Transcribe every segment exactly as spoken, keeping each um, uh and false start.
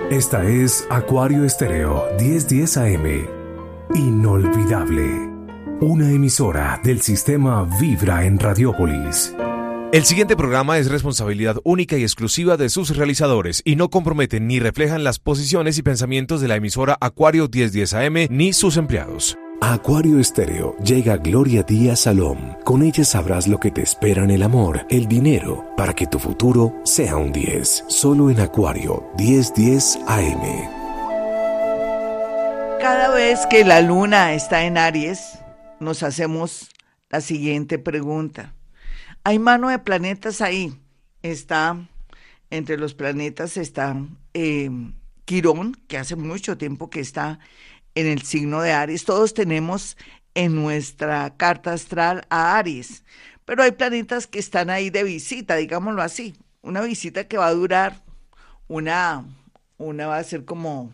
Esta es Acuario Estéreo diez diez A M. Inolvidable. Una emisora del sistema Vibra en Radiópolis. El siguiente programa es responsabilidad única y exclusiva de sus realizadores y no comprometen ni reflejan las posiciones y pensamientos de la emisora Acuario diez diez A M ni sus empleados. A Acuario Estéreo llega Gloria Díaz Salom. Con ella sabrás lo que te espera en el amor, el dinero, para que tu futuro sea un diez. Solo en Acuario diez diez A M. Cada vez que la luna está en Aries, nos hacemos la siguiente pregunta. Hay mano de planetas ahí. Está, entre los planetas está eh, Quirón, que hace mucho tiempo que está en el signo de Aries. Todos tenemos en nuestra carta astral a Aries, pero hay planetas que están ahí de visita, digámoslo así. Una visita que va a durar, una, una va a ser como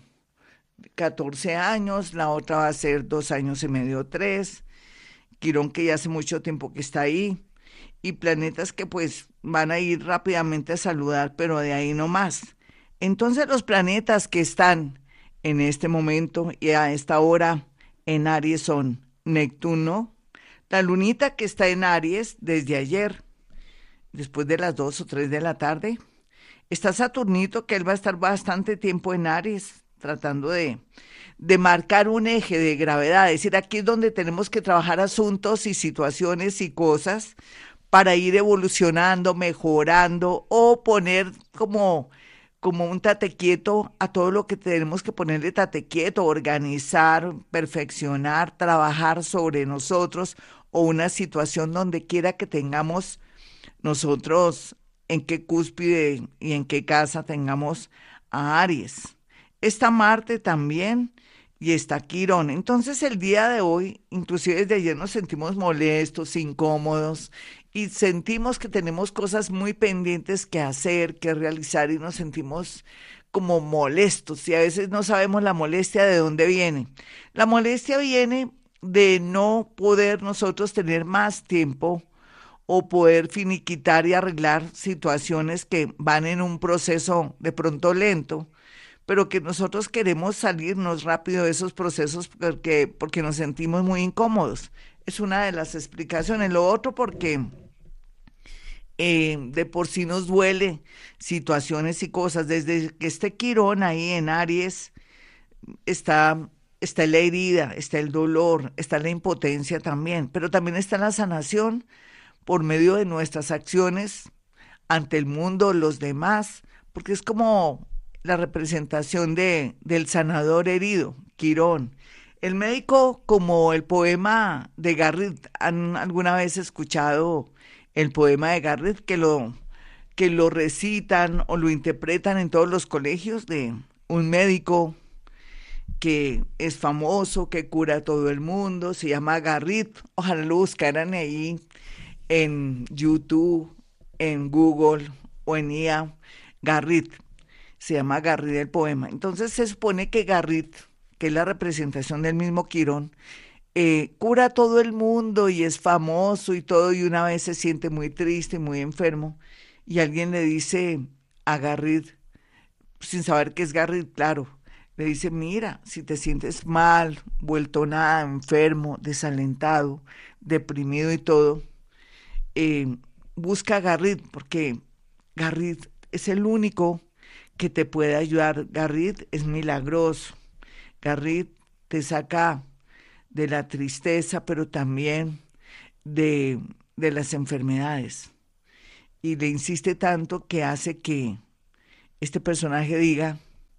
catorce años, la otra va a ser dos años y medio, tres. Quirón, que ya hace mucho tiempo que está ahí, y planetas que pues van a ir rápidamente a saludar, pero de ahí no más. Entonces los planetas que están en este momento y a esta hora en Aries son Neptuno, la lunita que está en Aries desde ayer, después de las dos o tres de la tarde. Está Saturnito, que él va a estar bastante tiempo en Aries, tratando de, de marcar un eje de gravedad. Es decir, aquí es donde tenemos que trabajar asuntos y situaciones y cosas para ir evolucionando, mejorando o poner como... como un tate quieto a todo lo que tenemos que ponerle tate quieto, organizar, perfeccionar, trabajar sobre nosotros o una situación donde quiera que tengamos nosotros en qué cúspide y en qué casa tengamos a Aries. Está Marte también y está Quirón. Entonces el día de hoy, inclusive desde ayer nos sentimos molestos, incómodos y sentimos que tenemos cosas muy pendientes que hacer, que realizar y nos sentimos como molestos y a veces no sabemos la molestia de dónde viene. La molestia viene de no poder nosotros tener más tiempo o poder finiquitar y arreglar situaciones que van en un proceso de pronto lento, pero que nosotros queremos salirnos rápido de esos procesos porque, porque nos sentimos muy incómodos. Es una de las explicaciones. Lo otro porque eh, de por sí nos duele situaciones y cosas. Desde que esté Quirón ahí en Aries, está, está la herida, está el dolor, está la impotencia también, pero también está la sanación por medio de nuestras acciones ante el mundo, los demás, porque es como la representación de, del sanador herido, Quirón. El médico, como el poema de Garrett. ¿Han alguna vez escuchado el poema de Garrett que lo, que lo recitan o lo interpretan en todos los colegios de un médico que es famoso, que cura a todo el mundo? Se llama Garrett. Ojalá lo buscaran ahí en YouTube, en Google o en I A. Garrett. Se llama Garrett el poema. Entonces se supone que Garrett, que es la representación del mismo Quirón, eh, cura a todo el mundo y es famoso y todo, y una vez se siente muy triste, muy enfermo, y alguien le dice a Garrett, sin saber que es Garrett, claro, le dice: mira, si te sientes mal, vuelto nada, enfermo, desalentado, deprimido y todo, eh, busca a Garrett, porque Garrett es el único que te puede ayudar. Garrett es milagroso. Garrett te saca de la tristeza, pero también de, de las enfermedades. Y le insiste tanto que hace que este personaje diga: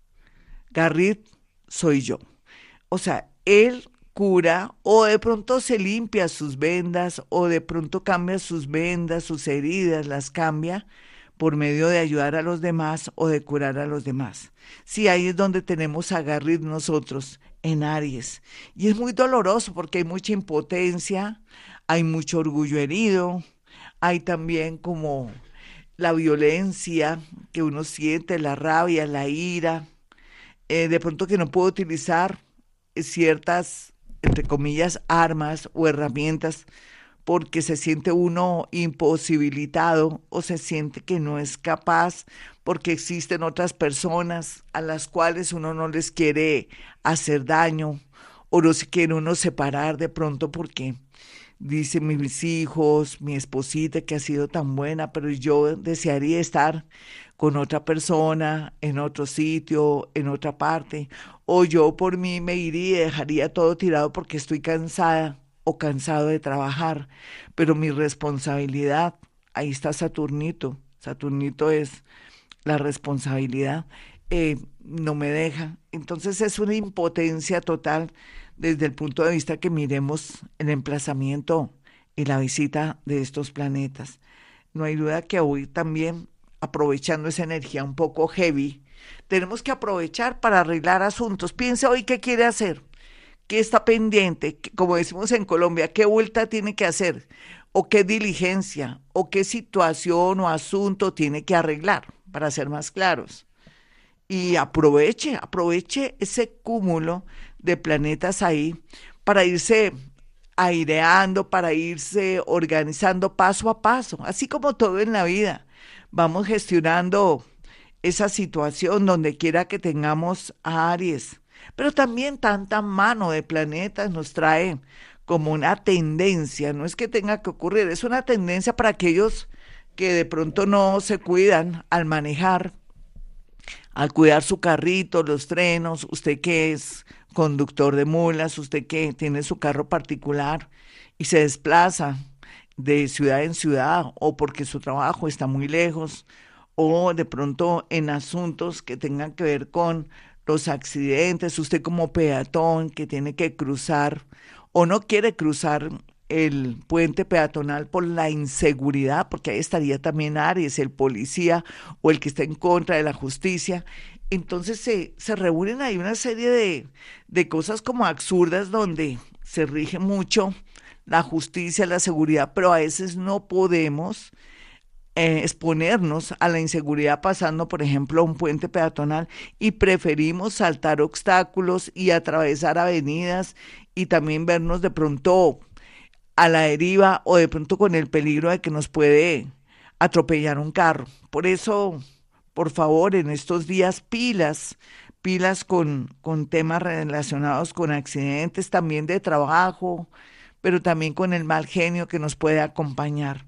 Garrett soy yo. O sea, él cura, o de pronto se limpia sus vendas, o de pronto cambia sus vendas, sus heridas, las cambia por medio de ayudar a los demás o de curar a los demás. Sí, ahí es donde tenemos a Garrett nosotros, en Aries. Y es muy doloroso porque hay mucha impotencia, hay mucho orgullo herido, hay también como la violencia que uno siente, la rabia, la ira, eh, de pronto que no puede utilizar ciertas, entre comillas, armas o herramientas porque se siente uno imposibilitado o se siente que no es capaz porque existen otras personas a las cuales uno no les quiere hacer daño o no se quiere uno separar de pronto porque dice mis hijos, mi esposita que ha sido tan buena, pero yo desearía estar con otra persona, en otro sitio, en otra parte, o yo por mí me iría y dejaría todo tirado porque estoy cansada o cansado de trabajar, pero mi responsabilidad, ahí está Saturnito, Saturnito es la responsabilidad, eh, no me deja, entonces es una impotencia total desde el punto de vista que miremos el emplazamiento y la visita de estos planetas. No hay duda que hoy también, aprovechando esa energía un poco heavy, tenemos que aprovechar para arreglar asuntos. Piense hoy qué quiere hacer, qué está pendiente, como decimos en Colombia, qué vuelta tiene que hacer, o qué diligencia, o qué situación o asunto tiene que arreglar, para ser más claros. Y aproveche, aproveche ese cúmulo de planetas ahí para irse aireando, para irse organizando paso a paso, así como todo en la vida. Vamos gestionando esa situación donde quiera que tengamos a Aries, pero también tanta mano de planetas nos trae como una tendencia, no es que tenga que ocurrir, es una tendencia para aquellos que de pronto no se cuidan al manejar, al cuidar su carrito, los frenos, usted que es conductor de mulas, usted que tiene su carro particular y se desplaza de ciudad en ciudad o porque su trabajo está muy lejos o de pronto en asuntos que tengan que ver con los accidentes, usted como peatón que tiene que cruzar o no quiere cruzar el puente peatonal por la inseguridad, porque ahí estaría también Aries, el policía o el que está en contra de la justicia. Entonces se, se reúnen ahí una serie de, de cosas como absurdas donde se rige mucho la justicia, la seguridad, pero a veces no podemos eh, exponernos a la inseguridad pasando, por ejemplo, a un puente peatonal y preferimos saltar obstáculos y atravesar avenidas y también vernos de pronto a la deriva o de pronto con el peligro de que nos puede atropellar un carro. Por eso, por favor, en estos días pilas, pilas con, con temas relacionados con accidentes también de trabajo, pero también con el mal genio que nos puede acompañar.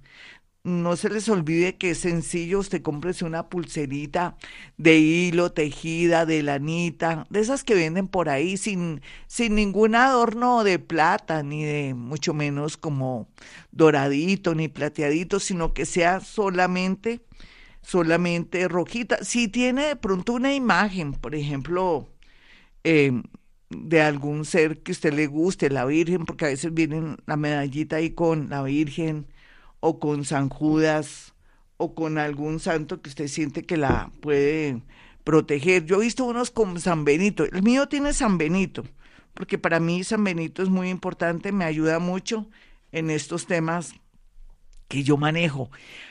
No se les olvide que es sencillo, usted cómprese una pulserita de hilo, tejida, de lanita, de esas que venden por ahí sin, sin ningún adorno de plata, ni de mucho menos como doradito, ni plateadito, sino que sea solamente, solamente rojita. Si tiene de pronto una imagen, por ejemplo, eh, de algún ser que a usted le guste, la Virgen, porque a veces vienen la medallita ahí con la Virgen, o con San Judas, o con algún santo que usted siente que la puede proteger. Yo he visto unos con San Benito, el mío tiene San Benito, porque para mí San Benito es muy importante, me ayuda mucho en estos temas que yo manejo,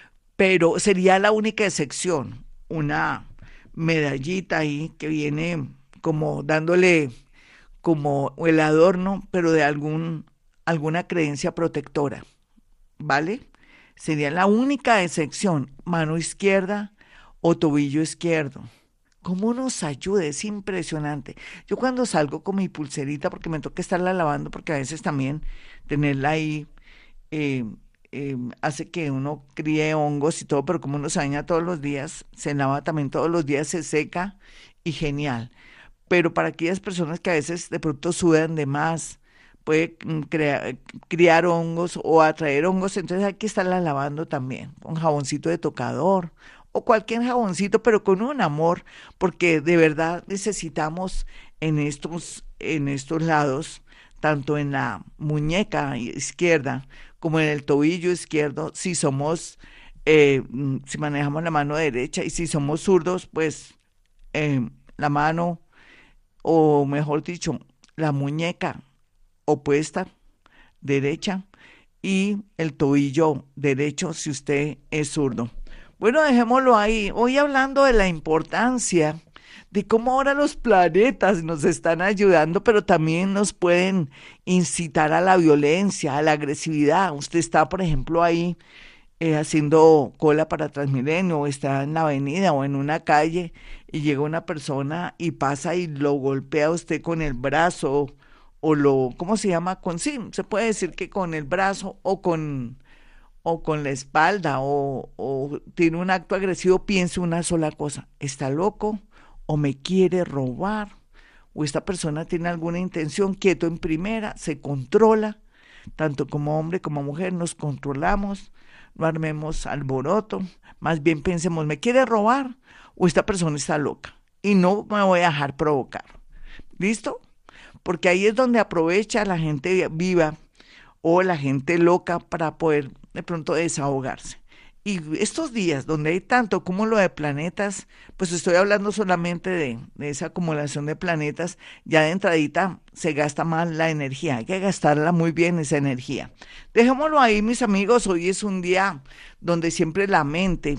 pero sería la única excepción, una medallita ahí que viene como dándole como el adorno, pero de algún, alguna creencia protectora, ¿vale? Sería la única excepción, mano izquierda o tobillo izquierdo. ¿Cómo nos ayuda? Es impresionante. Yo cuando salgo con mi pulserita, porque me toca estarla lavando, porque a veces también tenerla ahí eh, eh, hace que uno críe hongos y todo, pero como uno se baña todos los días, se lava también todos los días, se seca y genial. Pero para aquellas personas que a veces de pronto sudan de más, puede crear, criar hongos o atraer hongos, entonces hay que estarla lavando también con jaboncito de tocador o cualquier jaboncito, pero con un amor, porque de verdad necesitamos en estos, en estos lados, tanto en la muñeca izquierda como en el tobillo izquierdo, si somos, eh, si manejamos la mano derecha y si somos zurdos, pues eh, la mano, o mejor dicho, la muñeca opuesta, derecha, y el tobillo derecho si usted es zurdo. Bueno, dejémoslo ahí. Hoy hablando de la importancia de cómo ahora los planetas nos están ayudando, pero también nos pueden incitar a la violencia, a la agresividad. Usted está, por ejemplo, ahí eh, haciendo cola para Transmilenio, o está en la avenida o en una calle y llega una persona y pasa y lo golpea a usted con el brazo o lo, ¿cómo se llama? Con sí, se puede decir que con el brazo o con o con la espalda o, o tiene un acto agresivo, piense una sola cosa: ¿está loco o me quiere robar? O esta persona tiene alguna intención. Quieto en primera, se controla, tanto como hombre como mujer nos controlamos, no armemos alboroto, más bien pensemos: ¿me quiere robar o esta persona está loca? Y no me voy a dejar provocar. ¿Listo? Porque ahí es donde aprovecha la gente viva o la gente loca para poder de pronto desahogarse. Y estos días donde hay tanto cúmulo de planetas, pues estoy hablando solamente de, de esa acumulación de planetas, ya de entradita se gasta más la energía, hay que gastarla muy bien esa energía. Dejémoslo ahí, mis amigos. Hoy es un día donde siempre la mente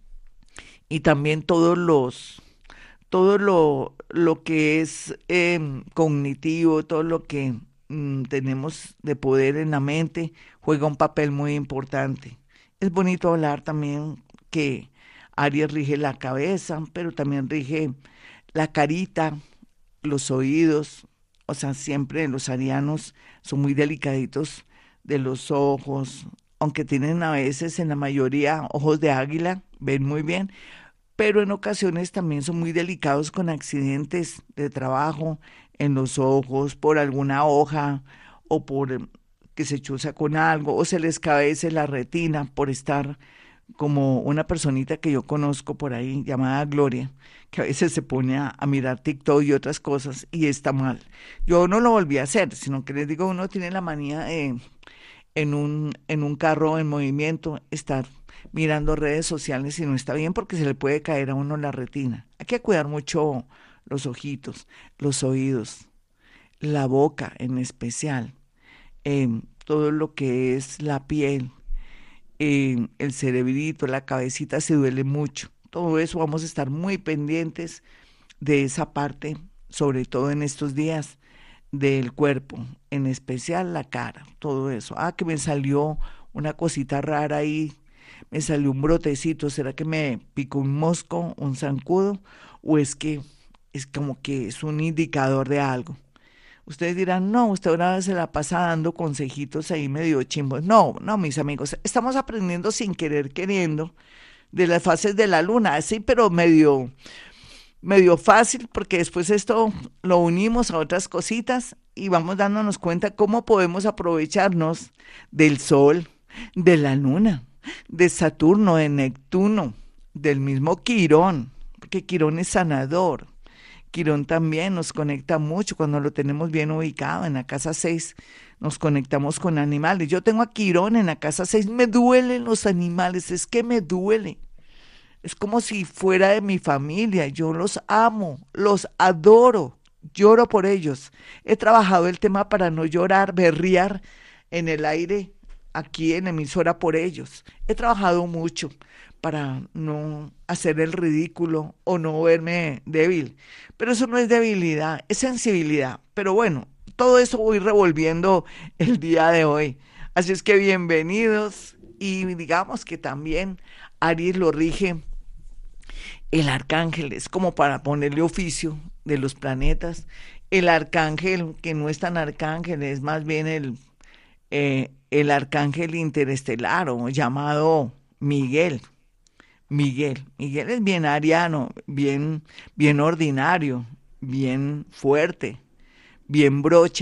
y también todos los, todo lo, lo que es eh, cognitivo, todo lo que mm, tenemos de poder en la mente, juega un papel muy importante. Es bonito hablar también que Aries rige la cabeza, pero también rige la carita, los oídos. O sea, siempre los arianos son muy delicaditos de los ojos, aunque tienen a veces, en la mayoría, ojos de águila, ven muy bien, pero en ocasiones también son muy delicados con accidentes de trabajo en los ojos, por alguna hoja o por que se chuza con algo, o se les cabece la retina por estar como una personita que yo conozco por ahí llamada Gloria, que a veces se pone a, a mirar TikTok y otras cosas y está mal. Yo no lo volví a hacer, sino que les digo, uno tiene la manía de en un, en un carro en movimiento estar mirando redes sociales y no está bien porque se le puede caer a uno la retina. Hay que cuidar mucho los ojitos, los oídos, la boca en especial. Eh, todo lo que es la piel, eh, el cerebrito, la cabecita se duele mucho. Todo eso vamos a estar muy pendientes de esa parte, sobre todo en estos días, del cuerpo, en especial la cara, todo eso. Ah, que me salió una cosita rara ahí, me salió un brotecito, ¿será que me picó un mosco, un zancudo? ¿O es que es como que es un indicador de algo? Ustedes dirán, no, usted ahora se la pasa dando consejitos ahí medio chimbos. No, no, mis amigos, estamos aprendiendo sin querer queriendo de las fases de la luna, así, pero medio, medio fácil, porque después esto lo unimos a otras cositas y vamos dándonos cuenta cómo podemos aprovecharnos del sol, de la luna, de Saturno, de Neptuno, del mismo Quirón, porque Quirón es sanador. Quirón también nos conecta mucho cuando lo tenemos bien ubicado. En la casa seis nos conectamos con animales. Yo tengo a Quirón en la casa seis, me duelen los animales, es que me duele. Es como si fuera de mi familia, yo los amo, los adoro, lloro por ellos. He trabajado el tema para no llorar, berrear en el aire, aquí en emisora por ellos. He trabajado mucho para no hacer el ridículo o no verme débil. Pero eso no es debilidad, es sensibilidad. Pero bueno, todo eso voy revolviendo el día de hoy. Así es que bienvenidos, y digamos que también Aries lo rige el arcángel, es como para ponerle oficio de los planetas. El arcángel, que no es tan arcángel, es más bien el, eh, el arcángel interestelar o llamado Miguel. Miguel, Miguel es bien ariano, bien, bien ordinario, bien fuerte, bien brocha,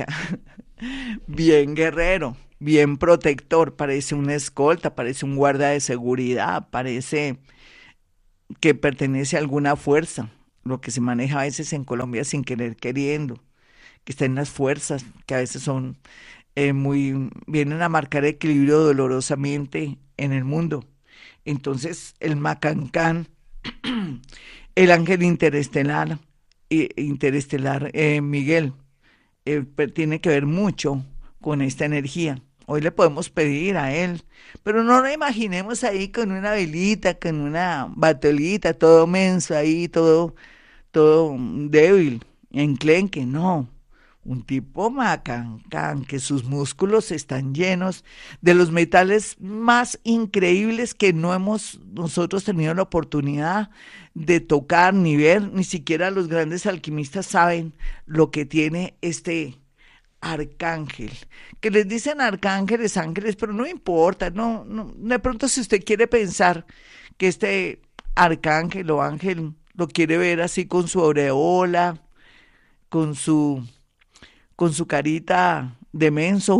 bien guerrero, bien protector, parece una escolta, parece un guarda de seguridad, parece que pertenece a alguna fuerza, lo que se maneja a veces en Colombia sin querer queriendo, que está en las fuerzas, que a veces son eh, muy, vienen a marcar equilibrio dolorosamente en el mundo. Entonces, el Macancán, el ángel interestelar, eh, interestelar eh, Miguel, eh, tiene que ver mucho con esta energía. Hoy le podemos pedir a él, pero no lo imaginemos ahí con una velita, con una batolita, todo menso ahí, todo, todo débil, enclenque, no. Un tipo macancán, que sus músculos están llenos de los metales más increíbles que no hemos nosotros tenido la oportunidad de tocar ni ver, ni siquiera los grandes alquimistas saben lo que tiene este arcángel, que les dicen arcángeles, ángeles, pero no importa, no, no, de pronto si usted quiere pensar que este arcángel o ángel lo quiere ver así con su aureola, con su con su carita de menso.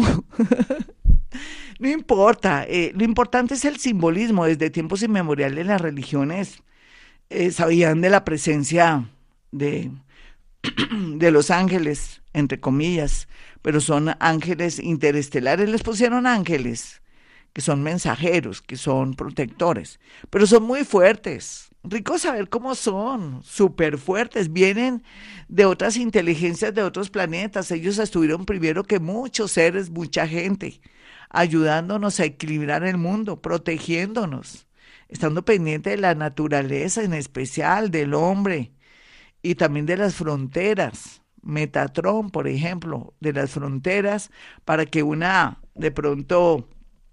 No importa, eh, lo importante es el simbolismo. Desde tiempos inmemoriales las religiones eh, sabían de la presencia de, de los ángeles, entre comillas, pero son ángeles interestelares, les pusieron ángeles, que son mensajeros, que son protectores, pero son muy fuertes. Rico saber cómo son, súper fuertes, vienen de otras inteligencias de otros planetas. Ellos estuvieron primero que muchos seres, mucha gente, ayudándonos a equilibrar el mundo, protegiéndonos, estando pendiente de la naturaleza, en especial del hombre, y también de las fronteras. Metatron, por ejemplo, de las fronteras, para que una de pronto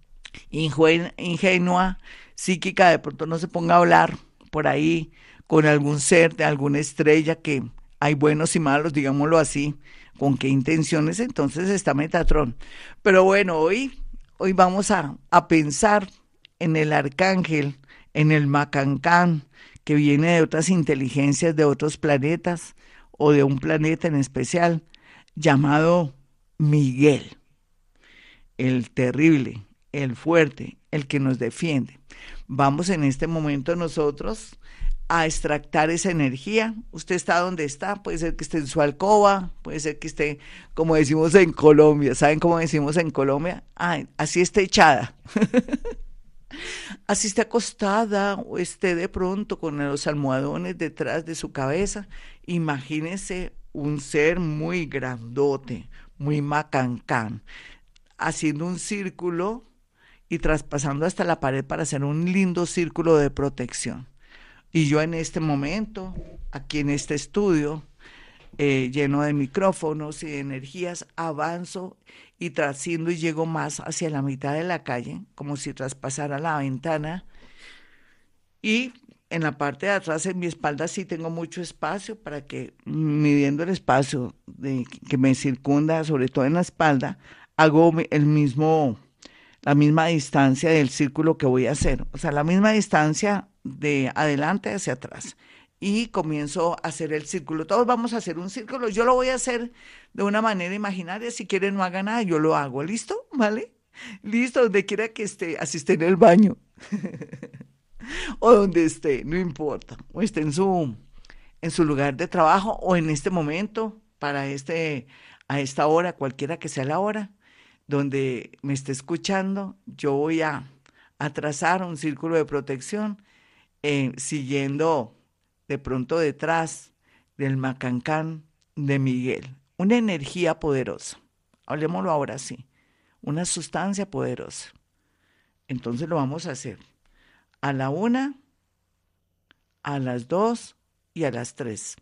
ingenua, psíquica, de pronto no se ponga a hablar por ahí con algún ser de alguna estrella, que hay buenos y malos, digámoslo así, con qué intenciones. Entonces está Metatron. Pero bueno, hoy, hoy vamos a, a pensar en el arcángel, en el Macancán, que viene de otras inteligencias de otros planetas, o de un planeta en especial, llamado Miguel, el terrible, el fuerte, el que nos defiende. Vamos en este momento nosotros a extractar esa energía. Usted está donde está, puede ser que esté en su alcoba, puede ser que esté, como decimos en Colombia, ¿saben cómo decimos en Colombia? Ay, así esté echada. Así esté acostada o esté de pronto con los almohadones detrás de su cabeza. Imagínese un ser muy grandote, muy macancán, haciendo un círculo y traspasando hasta la pared para hacer un lindo círculo de protección. Y yo en este momento, aquí en este estudio, eh, lleno de micrófonos y de energías, avanzo y trasciendo y llego más hacia la mitad de la calle, como si traspasara la ventana. Y en la parte de atrás, en mi espalda, sí tengo mucho espacio para que, midiendo el espacio de, que me circunda, sobre todo en la espalda, hago el mismo... la misma distancia del círculo que voy a hacer, o sea, la misma distancia de adelante hacia atrás, y comienzo a hacer el círculo. Todos vamos a hacer un círculo, yo lo voy a hacer de una manera imaginaria, si quieren no hagan nada, yo lo hago, ¿listo? ¿Vale? Listo, donde quiera que esté, así esté en el baño, o donde esté, no importa, o esté en su, en su lugar de trabajo, o en este momento, para este, a esta hora, cualquiera que sea la hora, donde me esté escuchando, yo voy a, a trazar un círculo de protección, eh, siguiendo de pronto detrás del Macancán de Miguel, una energía poderosa, hablemoslo ahora sí, una sustancia poderosa. Entonces lo vamos a hacer a la una, a las dos y a las tres.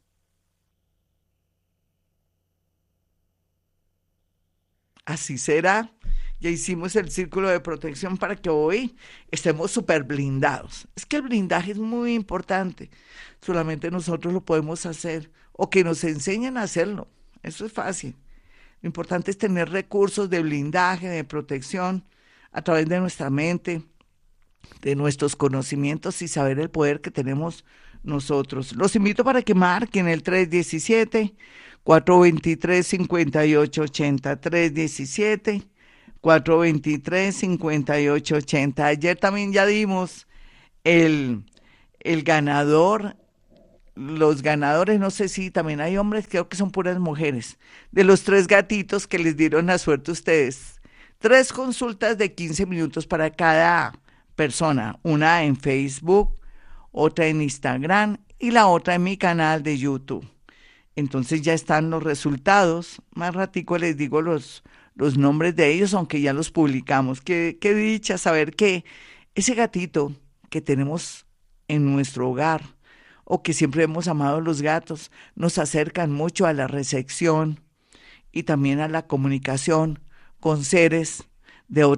Así será. Ya hicimos el círculo de protección para que hoy estemos súper blindados. Es que el blindaje es muy importante. Solamente nosotros lo podemos hacer, o que nos enseñen a hacerlo. Eso es fácil. Lo importante es tener recursos de blindaje, de protección, a través de nuestra mente, de nuestros conocimientos, y saber el poder que tenemos nosotros. Los invito para que marquen el tres diecisiete, cuatro veintitrés, cincuenta y ocho ochenta, tres diecisiete, cuatro veintitrés, cincuenta y ocho ochenta. Ayer también ya dimos el, el ganador, los ganadores, no sé si también hay hombres, creo que son puras mujeres, de los tres gatitos que les dieron la suerte a ustedes. Tres consultas de quince minutos para cada persona, una en Facebook, otra en Instagram y la otra en mi canal de YouTube. Entonces ya están los resultados. Más ratico les digo los, los nombres de ellos, aunque ya los publicamos. Qué, qué dicha saber que ese gatito que tenemos en nuestro hogar, o que siempre hemos amado los gatos, nos acercan mucho a la recepción y también a la comunicación con seres de otras